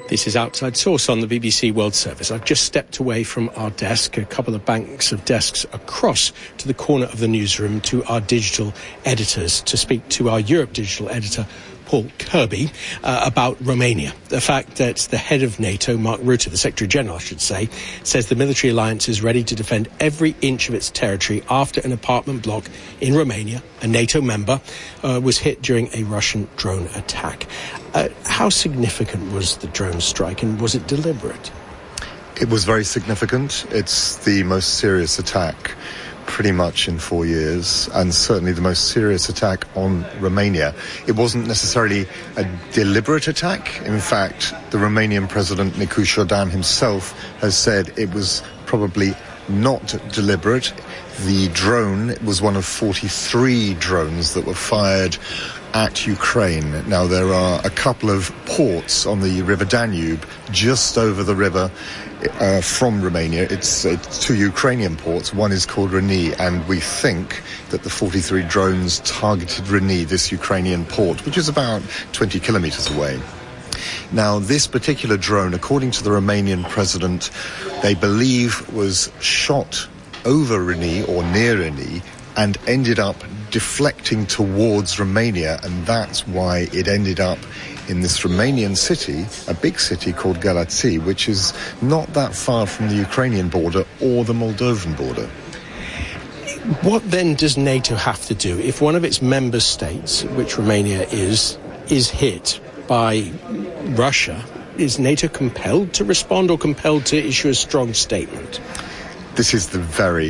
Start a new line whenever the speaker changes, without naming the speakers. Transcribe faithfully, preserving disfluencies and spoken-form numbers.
This is Outside Source on the B B C World Service. I've just stepped away from our desk, a couple of banks of desks across to the corner of the newsroom to our digital editors to speak to our Europe digital editor, Paul Kirby, uh, about Romania. The fact that the head of NATO, Mark Rutte, the Secretary-General, I should say, says the military alliance is ready to defend every inch of its territory after an apartment block in Romania, a NATO member, uh, was hit during a Russian drone attack. Uh, how significant was the drone strike, and was it deliberate?
It was very significant. It's the most serious attack pretty much in four years, and certainly the most serious attack on Romania. It wasn't necessarily a deliberate attack. In fact, the Romanian president, Nicu Șordan, himself has said it was probably not deliberate. The drone was one of forty-three drones that were fired at Ukraine. Now, there are a couple of ports on the River Danube just over the river Uh, from Romania. It's, it's two Ukrainian ports. One is called Reni, and we think that the forty-three drones targeted Reni, this Ukrainian port, which is about twenty kilometers away. Now, this particular drone, according to the Romanian president, they believe was shot over Reni or near Reni and ended up deflecting towards Romania, and that's why it ended up in this Romanian city, a big city called Galați, which is not that far from the Ukrainian border or the Moldovan border.
What then does NATO have to do if one of its member states, which Romania is, is hit by Russia? Is NATO compelled to respond or compelled to issue a strong statement?
This is the very